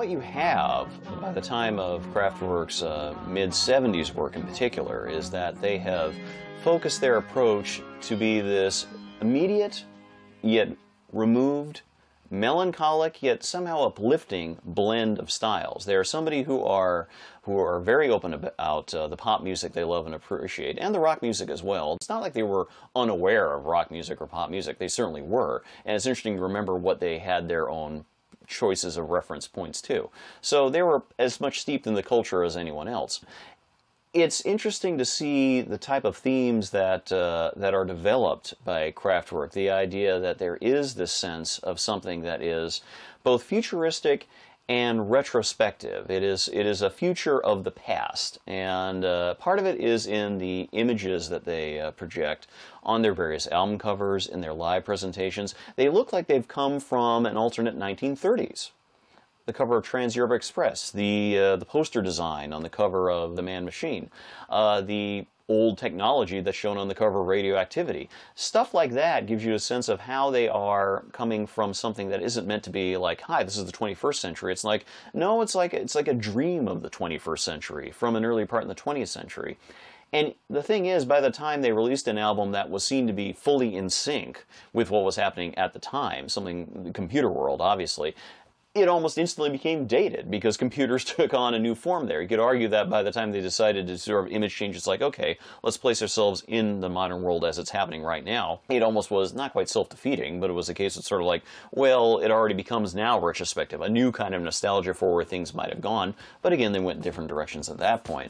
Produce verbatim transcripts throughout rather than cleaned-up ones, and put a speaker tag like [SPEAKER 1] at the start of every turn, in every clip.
[SPEAKER 1] what you have by the time of Kraftwerk's uh, mid seventies work in particular is that they have focused their approach to be this immediate, yet removed, melancholic yet somehow uplifting blend of styles. They are somebody who are who are very open about uh, the pop music they love and appreciate, and the rock music as well. It's not like they were unaware of rock music or pop music. They certainly were, and it's interesting to remember what they had their own choices of reference points to. So they were as much steeped in the culture as anyone else. It's interesting to see the type of themes that uh, that are developed by Kraftwerk. The idea that there is this sense of something that is both futuristic and retrospective. It is it is a future of the past, and uh, part of it is in the images that they uh, project on their various album covers, in their live presentations. They look like they've come from an alternate nineteen thirties. The cover of Trans-Europe Express, the uh, the poster design on the cover of The Man Machine, uh, the old technology that's shown on the cover of Radioactivity. Stuff like that gives you a sense of how they are coming from something that isn't meant to be like, hi, this is the twenty-first century. It's like, no, it's like it's like a dream of the twenty-first century from an early part in the twentieth century. And the thing is, by the time they released an album that was seen to be fully in sync with what was happening at the time, something, the computer world, obviously, it almost instantly became dated because computers took on a new form there. You could argue that by the time they decided to sort of image change, it's like, okay, let's place ourselves in the modern world as it's happening right now. It almost was not quite self-defeating, but it was a case of sort of like, well, it already becomes now retrospective, a new kind of nostalgia for where things might have gone. But again, they went in different directions at that point.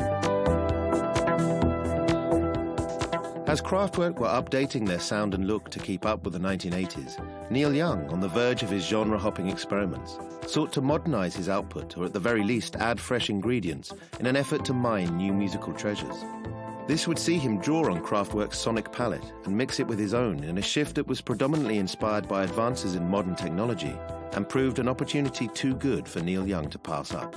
[SPEAKER 2] As Kraftwerk were updating their sound and look to keep up with the nineteen eighties, Neil Young, on the verge of his genre-hopping experiments, sought to modernize his output, or at the very least add fresh ingredients, in an effort to mine new musical treasures. This would see him draw on Kraftwerk's sonic palette and mix it with his own in a shift that was predominantly inspired by advances in modern technology and proved an opportunity too good for Neil Young to pass up.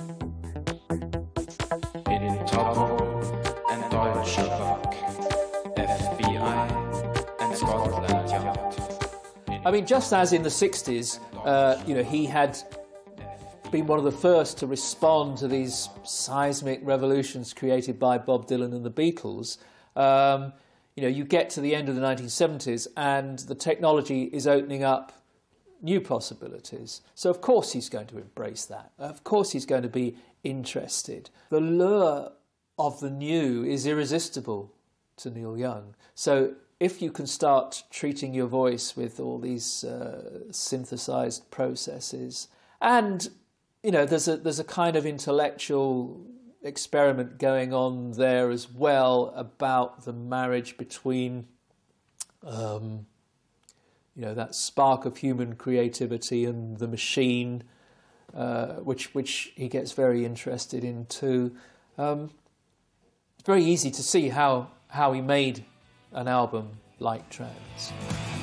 [SPEAKER 3] In Toppo and Deutsche Rock, F B I and Scotland Yard.
[SPEAKER 4] I mean, just as in the sixties, uh, you know, he had been one of the first to respond to these seismic revolutions created by Bob Dylan and the Beatles. Um, you know, you get to the end of the nineteen seventies and the technology is opening up new possibilities. So of course he's going to embrace that. Of course he's going to be interested. The lure of the new is irresistible to Neil Young. So if you can start treating your voice with all these uh, synthesized processes, and you know, there's a there's a kind of intellectual experiment going on there as well about the marriage between, um, you know, that spark of human creativity and the machine, uh, which which he gets very interested in too. Um, it's very easy to see how how he made an album like Trans.